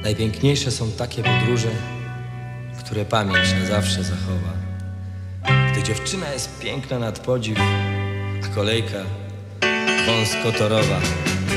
Najpiękniejsze są takie podróże, które pamięć na zawsze zachowa. Gdy dziewczyna jest piękna nad podziw, a kolejka wąskotorowa.